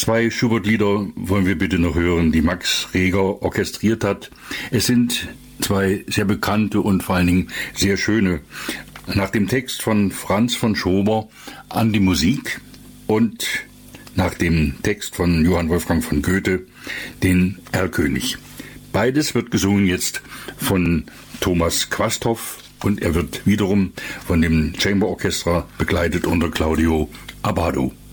2 Schubert-Lieder wollen wir bitte noch hören, die Max Reger orchestriert hat. Es sind 2 sehr bekannte und vor allen Dingen sehr schöne. Nach dem Text von Franz von Schober an die Musik und nach dem Text von Johann Wolfgang von Goethe den Erlkönig. Beides wird gesungen jetzt von Thomas Quasthoff und er wird wiederum von dem Chamber Orchestra begleitet unter Claudio Abbado.